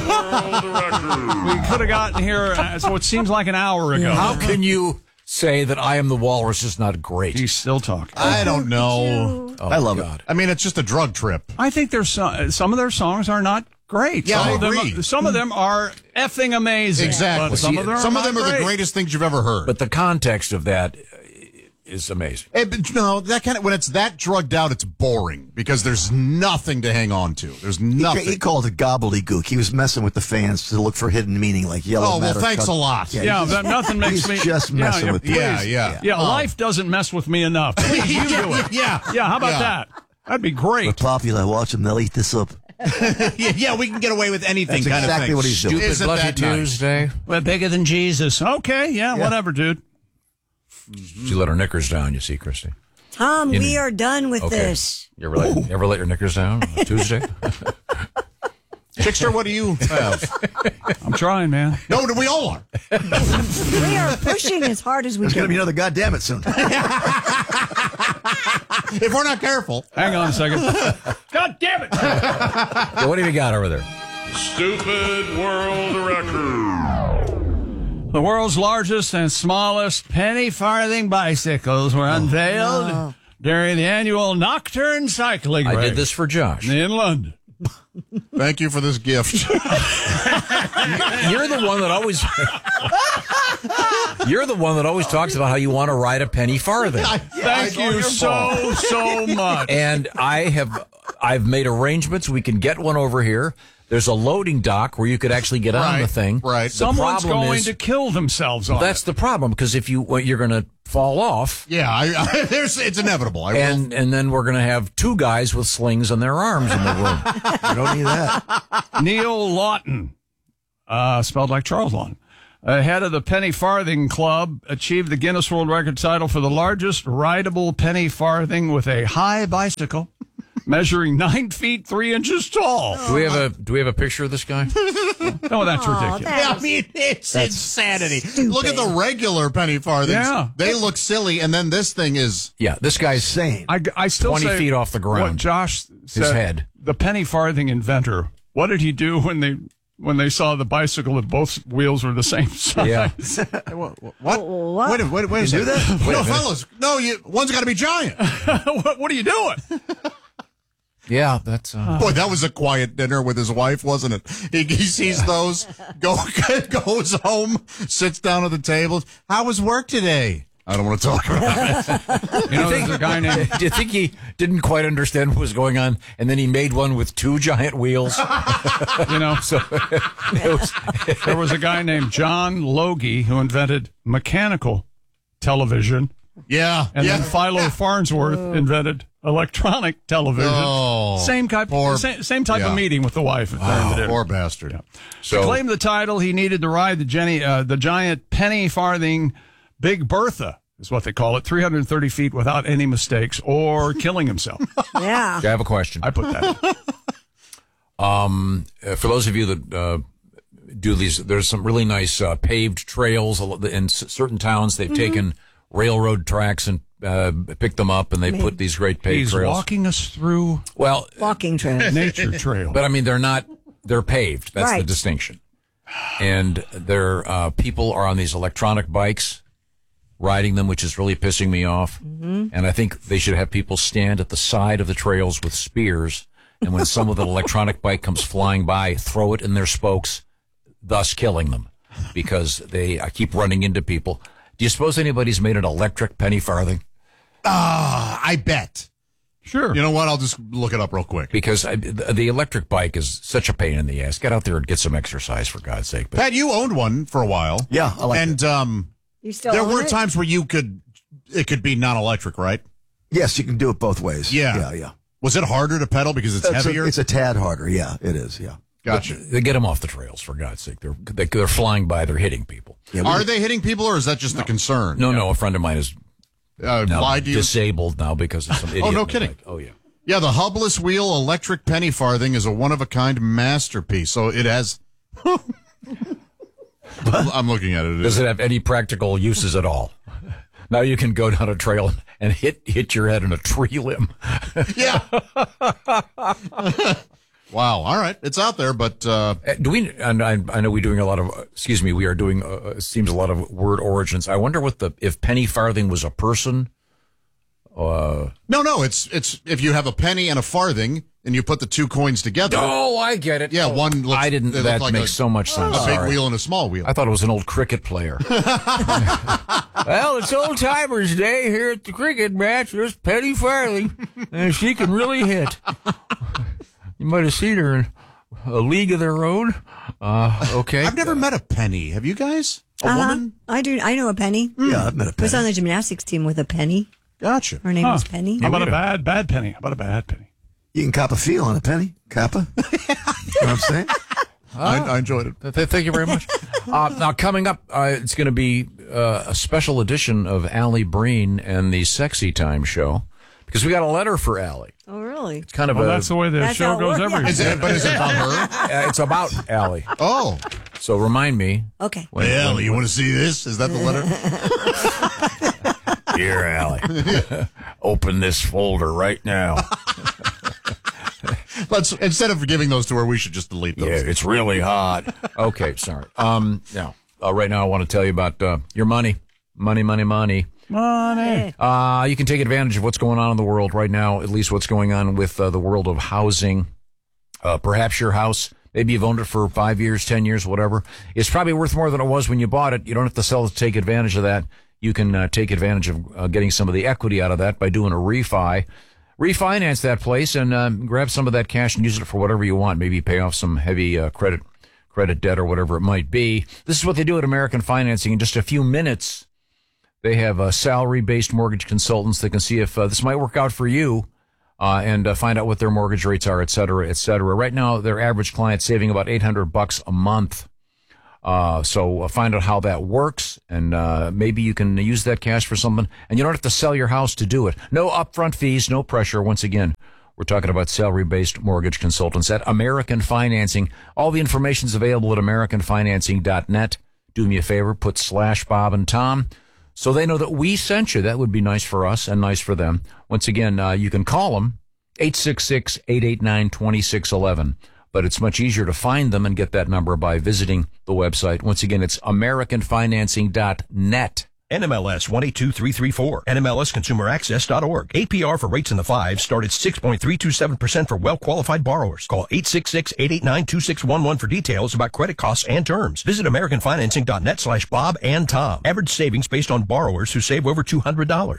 We could have gotten here, so it seems like an hour ago. How can you say that I am the walrus is not great? He's still talking. I don't know. Oh, I love God. it. I mean, it's just a drug trip. I think there's some of their songs are not great. Yeah, some I of them, agree. Some of them are effing amazing. Exactly. But some of them are the greatest things you've ever heard. But the context of that is amazing. But, no, that kind of when it's that drugged out, it's boring because there's nothing to hang on to. There's nothing. He called it gobbledygook. He was messing with the fans to look for hidden meaning, like yellow. Oh, well, thanks a lot. Yeah, that nothing makes me just messing with. Yeah. Life doesn't mess with me enough. Please, you do it. Yeah. How about that? That'd be great. We're popular. Watch them. They'll eat this up. Yeah, we can get away with anything. That's kind exactly of thing. what he's doing. Stupid Bloody Tuesday. We're bigger than Jesus. Okay, yeah, whatever, dude. She let her knickers down, you see, Christy. Tom, we are done with this. You ever let your knickers down on Tuesday? Chickster, what do you have? I'm trying, man. No, we all are. We are pushing as hard as we There's can. going to be another goddamn it soon. If we're not careful. Hang on a second. God damn it! Yeah, what have you got over there? Stupid world record. The world's largest and smallest penny farthing bicycles were unveiled during the annual Nocturne Cycling Race. I did this for Josh. In London. Thank you for this gift. You're the one that always. You're the one that always talks about how you want to ride a penny farthing. Thank you so much. And I've made arrangements. We can get one over here. There's a loading dock where you could actually get on the thing. Right. Someone's going to kill themselves on That's it. the problem, because if you're going to fall off. Yeah, it's inevitable. And then we're going to have two guys with slings on their arms in the room. You don't need that. Neil Lawton, spelled like Charles Lawton, head of the Penny Farthing Club, achieved the Guinness World Record title for the largest rideable penny farthing with a high bicycle, measuring 9 feet 3 inches tall. Do we have a picture of this guy? No, that's ridiculous. I mean, it's insanity. Look at the regular penny farthings. Yeah. They look silly, and then this thing is... Yeah, this guy's insane. I still 20 say feet off the ground. What Josh said, his head. The penny farthing inventor, what did he do when they saw the bicycle that both wheels were the same size? Yeah. What? What? Wait a second. do that? No, fellas. No, one's got to be giant. What are you doing? Yeah, that's... Boy, that was a quiet dinner with his wife, wasn't it? He sees those, goes home, sits down at the table. How was work today? I don't want to talk about it. There's a guy named... Do you think he didn't quite understand what was going on, and then he made one with two giant wheels? So there was a guy named John Logie who invented mechanical television. Yeah. And then Philo Farnsworth invented electronic television. Oh, same type of meeting with the wife. Poor bastard. Yeah. So, to claim the title, he needed to ride the giant penny farthing Big Bertha, is what they call it, 330 feet without any mistakes or killing himself. Yeah. I have a question. I put that in. For those of you that do these, there's some really nice paved trails in certain towns. They've taken railroad tracks and picked them up, and they put these great paved trails. He's walking us through walking trails. Nature trail. But I mean, they're paved. That's the distinction. And people are on these electronic bikes, riding them, which is really pissing me off. Mm-hmm. And I think they should have people stand at the side of the trails with spears, and when some with an electronic bike comes flying by, throw it in their spokes, thus killing them, because they keep running into people. Do you suppose anybody's made an electric penny farthing? I bet. Sure. You know what? I'll just look it up real quick. Because the electric bike is such a pain in the ass. Get out there and get some exercise, for God's sake. But Pat, you owned one for a while. Yeah, I like it. And you still there own were it? times where it could be non-electric, right? Yes, you can do it both ways. Yeah. Was it harder to pedal because it's heavier? It's a tad harder. Yeah, it is. Yeah. Gotcha. They get them off the trails, for God's sake. They're flying by. They're hitting people. Yeah, Are they hitting people, or is that just the concern? No. A friend of mine is now lied to you? disabled now because of some idiot. Oh, no kidding. Bike. Oh, yeah. Yeah, the hubless wheel electric penny farthing is a one-of-a-kind masterpiece. So it has... I'm looking at it. Does it have any practical uses at all? Now you can go down a trail and hit your head in a tree limb. Yeah. Wow. All right. It's out there, but do we? And I know we're doing a lot of. Excuse me. We are doing. Seems a lot of word origins. I wonder if penny farthing was a person. No. It's if you have a penny and a farthing and you put the two coins together. Oh, I get it. Yeah, one. Looks, I didn't. That like makes so much sense. A big wheel and a small wheel. I thought it was an old cricket player. Well, it's old timers' day here at the cricket match. There's Penny Farthing, and she can really hit. You might have seen her in a league of their own. Okay. I've never met a penny. Have you guys? A woman? I do. I know a Penny. Yeah, I've met a penny. I was on the gymnastics team with a Penny. Gotcha. Her name was Penny. How about a bad penny? How about a bad penny? You can cop a feel on a penny. Coppa. You know what I'm saying? I enjoyed it. Thank you very much. Now, coming up, it's going to be a special edition of Allie Breen and the Sexy Time show, because we got a letter for Allie. Oh, really? It's kind of that's the way the show goes every day. But is it about her? It's about Allie. Oh. So remind me. Okay. Hey, Allie, you want to see this? Is that the letter? Here, Allie. Open this folder right now. Let's, instead of giving those to her, we should just delete those. Yeah, it's really hot. Okay, sorry. Now, right now I want to tell you about your money. Money. You can take advantage of what's going on in the world right now, at least what's going on with the world of housing. Perhaps your house, maybe you've owned it for 5 years, 10 years, whatever. It's probably worth more than it was when you bought it. You don't have to sell it to take advantage of that. You can take advantage of getting some of the equity out of that by doing a refi. Refinance that place and grab some of that cash and use it for whatever you want. Maybe pay off some heavy credit debt or whatever it might be. This is what they do at American Financing. In just a few minutes, they have salary-based mortgage consultants that can see if this might work out for you and find out what their mortgage rates are, et cetera, et cetera. Right now, their average client's saving about $800 a month. So find out how that works, and maybe you can use that cash for something, and you don't have to sell your house to do it. No upfront fees, no pressure. Once again, we're talking about salary-based mortgage consultants at American Financing. All the information's available at AmericanFinancing.net. Do me a favor, put /Bob and Tom, so they know that we sent you. That would be nice for us and nice for them. Once again, you can call them, 866-889-2611. But it's much easier to find them and get that number by visiting the website. Once again, it's AmericanFinancing.net. NMLS 122334, NMLSConsumerAccess.org. APR for rates in the 5s start at 6.327% for well-qualified borrowers. Call 866-889-2611 for details about credit costs and terms. Visit AmericanFinancing.net/Bob and Tom. Average savings based on borrowers who save over $200.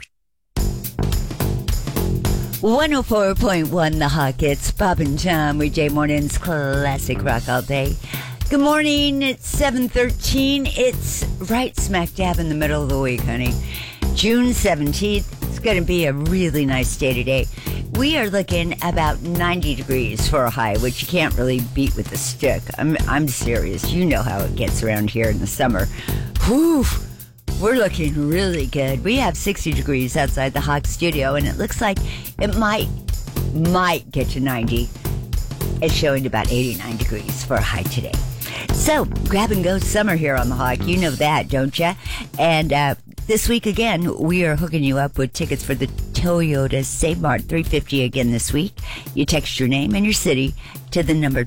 104.1 The Hawk. It's Bob and Tom, weekday mornings, classic rock all day. Good morning. It's 7:13. It's right smack dab in the middle of the week, honey. June 17th. It's going to be a really nice day today. We are looking about 90 degrees for a high, which you can't really beat with a stick. I'm serious. You know how it gets around here in the summer. Whew. We're looking really good. We have 60 degrees outside the Hawk studio, and it looks like it might get to 90. It's showing about 89 degrees for a high today. So, grab and go summer here on the Hawk. You know that, don't you? And this week, again, we are hooking you up with tickets for the Toyota Save Mart 350 again this week. You text your name and your city to the number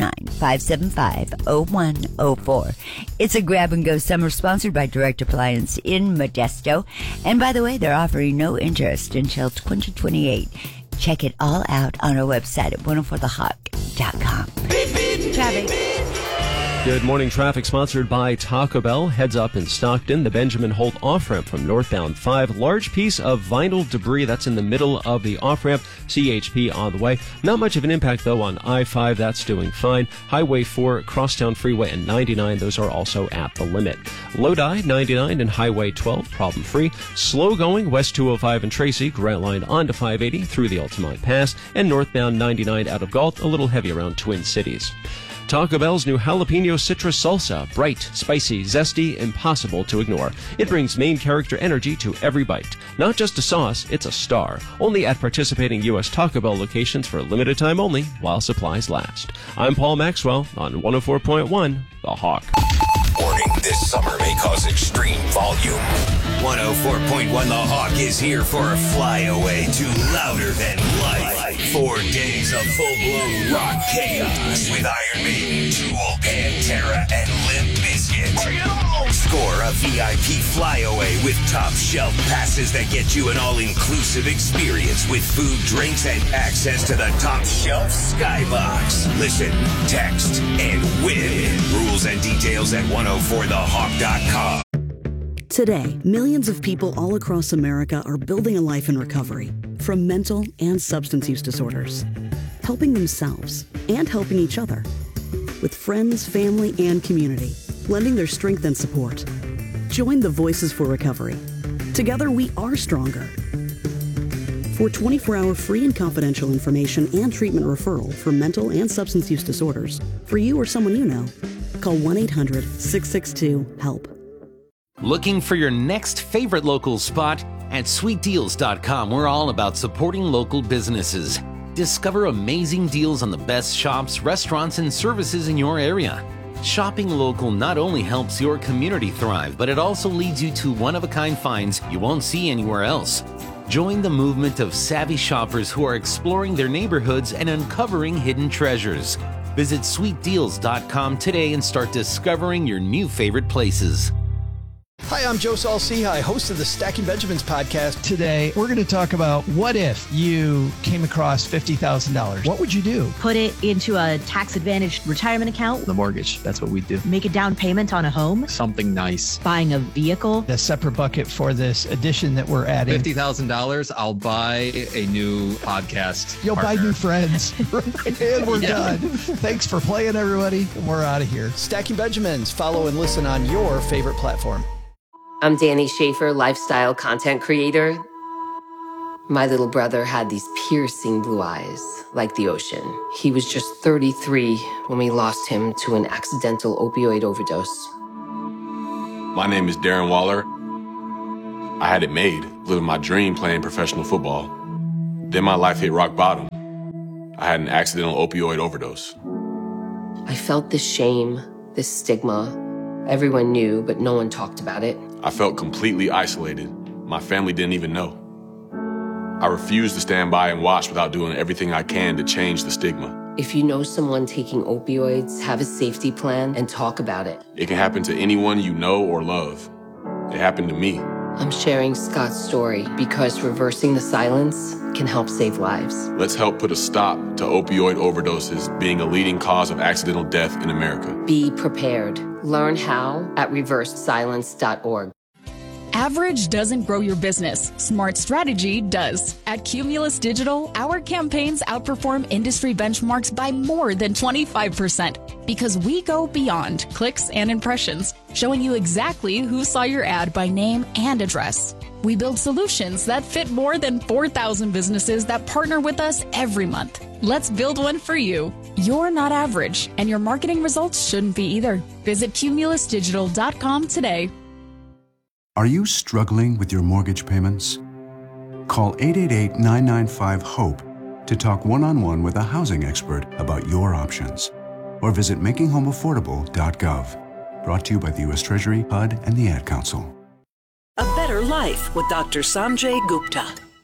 209-575-0104. It's a grab-and-go summer sponsored by Direct Appliance in Modesto. And by the way, they're offering no interest until 2028. Check it all out on our website at 104thehawk.com. Traffic. Good morning. Traffic sponsored by Taco Bell. Heads up in Stockton, the Benjamin Holt off-ramp from northbound 5. Large piece of vinyl debris that's in the middle of the off-ramp. CHP on the way. Not much of an impact, though, on I-5. That's doing fine. Highway 4, Crosstown Freeway, and 99. Those are also at the limit. Lodi, 99, and Highway 12, problem-free. Slow going, West 205 and Tracy, Grant Line on to 580 through the Altamont Pass, and northbound 99 out of Galt, a little heavy around Twin Cities. Taco Bell's new jalapeno citrus salsa. Bright, spicy, zesty, impossible to ignore. It brings main character energy to every bite. Not just a sauce, it's a star. Only at participating U.S. Taco Bell locations for a limited time only while supplies last. I'm Paul Maxwell on 104.1 The Hawk. Warning, this summer may cause extreme volume. 104.1 The Hawk is here for a flyaway to louder than life. 4 days of full-blown rock chaos with Iron Maiden, Tool, Pantera, and Limp Bizkit. Score a VIP flyaway with top shelf passes that get you an all-inclusive experience with food, drinks, and access to the top shelf skybox. Listen, text, and win. Rules and details at 104thehawk.com. Today, millions of people all across America are building a life in recovery from mental and substance use disorders, helping themselves and helping each other with friends, family, and community, lending their strength and support. Join the Voices for Recovery. Together, we are stronger. For 24-hour free and confidential information and treatment referral for mental and substance use disorders, for you or someone you know, call 1-800-662-HELP. Looking for your next favorite local spot? At sweetdeals.com, we're all about supporting local businesses. Discover amazing deals on the best shops, restaurants, and services in your area. Shopping local not only helps your community thrive, but it also leads you to one-of-a-kind finds you won't see anywhere else. Join the movement of savvy shoppers who are exploring their neighborhoods and uncovering hidden treasures. Visit sweetdeals.com today and start discovering your new favorite places. Hi, I'm Joe Saul-Sehy, host of the Stacking Benjamins podcast. Today, we're going to talk about what if you came across $50,000. What would you do? Put it into a tax-advantaged retirement account. The mortgage, that's what we do. Make a down payment on a home. Something nice. Buying a vehicle. A separate bucket for this addition that we're adding. $50,000, I'll buy a new podcast You'll partner. buy new friends. And we're done. Thanks for playing, everybody. We're out of here. Stacking Benjamins. Follow and listen on your favorite platform. I'm Danny Schaefer, lifestyle content creator. My little brother had these piercing blue eyes, like the ocean. He was just 33 when we lost him to an accidental opioid overdose. My name is Darren Waller. I had it made, living my dream playing professional football. Then my life hit rock bottom. I had an accidental opioid overdose. I felt this shame, this stigma. Everyone knew, but no one talked about it. I felt completely isolated. My family didn't even know. I refused to stand by and watch without doing everything I can to change the stigma. If you know someone taking opioids, have a safety plan and talk about it. It can happen to anyone you know or love. It happened to me. I'm sharing Scott's story because reversing the silence can help save lives. Let's help put a stop to opioid overdoses being a leading cause of accidental death in America. Be prepared. Learn how at reversesilence.org. Average doesn't grow your business. Smart strategy does. At Cumulus Digital, our campaigns outperform industry benchmarks by more than 25% because we go beyond clicks and impressions, showing you exactly who saw your ad by name and address. We build solutions that fit more than 4,000 businesses that partner with us every month. Let's build one for you. You're not average, and your marketing results shouldn't be either. Visit cumulusdigital.com today. Are you struggling with your mortgage payments? Call 888-995-HOPE to talk one-on-one with a housing expert about your options. Or visit makinghomeaffordable.gov. Brought to you by the U.S. Treasury, HUD, and the Ad Council. A Better Life with Dr. Sanjay Gupta.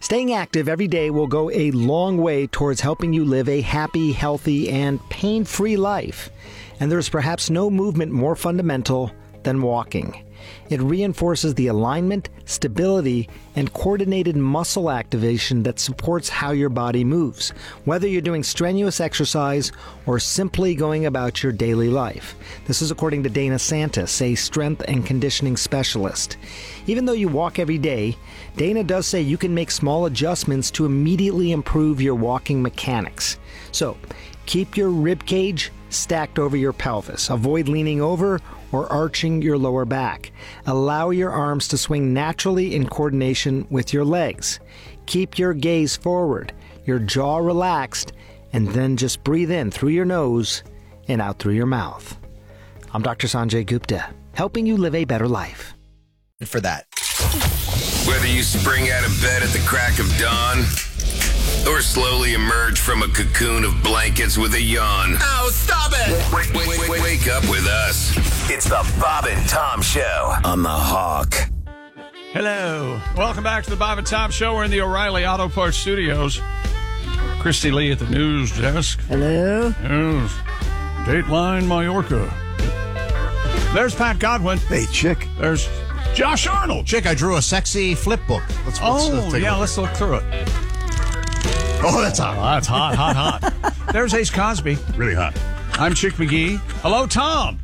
Staying active every day will go a long way towards helping you live a happy, healthy, and pain-free life. And there's perhaps no movement more fundamental than walking. It reinforces the alignment, stability, and coordinated muscle activation that supports how your body moves, whether you're doing strenuous exercise or simply going about your daily life. This is according to Dana Santis, a strength and conditioning specialist. Even though you walk every day, Dana does say you can make small adjustments to immediately improve your walking mechanics. So, keep your rib cage stacked over your pelvis. Avoid leaning over or arching your lower back. Allow your arms to swing naturally in coordination with your legs. Keep your gaze forward, your jaw relaxed, and then just breathe in through your nose and out through your mouth. I'm Dr. Sanjay Gupta, helping you live a better life. For that. Whether you spring out of bed at the crack of dawn or slowly emerge from a cocoon of blankets with a yawn. Oh, stop it! Wake up with us. It's the Bob and Tom Show on the Hawk. Hello. Welcome back to the Bob and Tom Show. We're in the O'Reilly Auto Parts Studios. Christy Lee at the news desk. Hello. Yes. Dateline Mallorca. There's Pat Godwin. Hey, Chick. There's Josh Arnold. Chick, I drew a sexy flip book. Let's look through it. Oh, that's hot. That's hot. There's Ace Cosby. Really hot. I'm Chick McGee. Hello, Tom.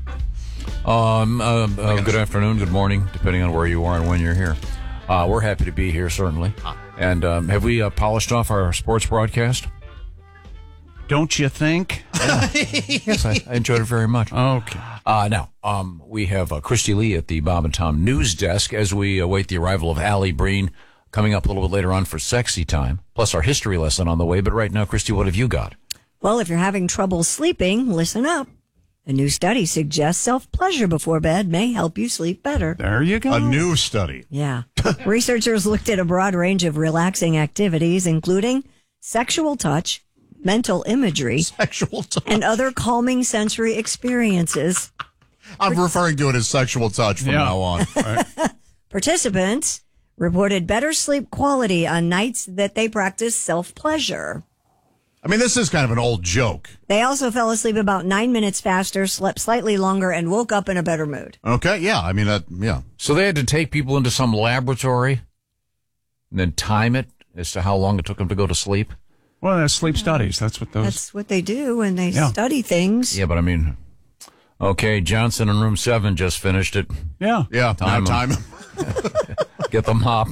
Good afternoon, good morning, depending on where you are and when you're here. We're happy to be here, certainly. And have we polished off our sports broadcast? Don't you think? Yes, I enjoyed it very much. Okay. Now, we have Christy Lee at the Bob and Tom news desk as we await the arrival of Allie Breen coming up a little bit later on for Sexy Time, plus our history lesson on the way. But right now, Christy, what have you got? Well, if you're having trouble sleeping, listen up. A new study suggests self-pleasure before bed may help you sleep better. There you go. A new study. Yeah. Researchers looked at a broad range of relaxing activities, including sexual touch, mental imagery, and other calming sensory experiences. I'm referring to it as sexual touch from now on. Right. Participants reported better sleep quality on nights that they practiced self-pleasure. I mean, this is kind of an old joke. They also fell asleep about 9 minutes faster, slept slightly longer, and woke up in a better mood. Okay, yeah. I mean, yeah. So they had to take people into some laboratory and then time it as to how long it took them to go to sleep? Well, that's sleep studies. That's what they do when they study things. Yeah, but I mean, okay, Johnson in room 7 just finished it. Yeah. Yeah, time. Get the mop.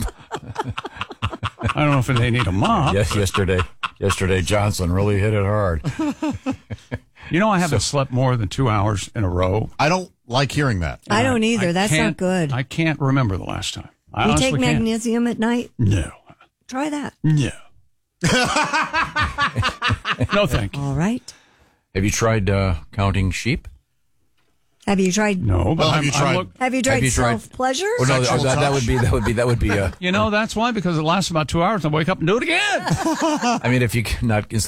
I don't know if they need a mop. Yes, yesterday Johnson really hit it hard. You know, I haven't slept more than 2 hours in a row. I don't like hearing that. I don't either. That's not good. I can't remember the last time. You take magnesium at night? No. Try that. No. No, thank you. All right. Have you tried counting sheep? Have you tried? No, but have you tried self-pleasure? Oh, no, that would be. You know, that's why, because it lasts about 2 hours and I wake up and do it again. I mean, if you cannot.